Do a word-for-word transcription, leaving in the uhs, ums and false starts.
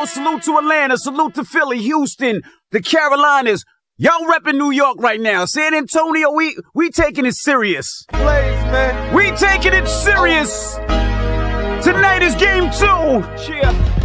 Yo, salute to Atlanta, salute to Philly, Houston, the Carolinas. Y'all repping New York right now. San Antonio, we we taking it serious. Blaze, man. We taking it serious. Tonight is game two. Cheer.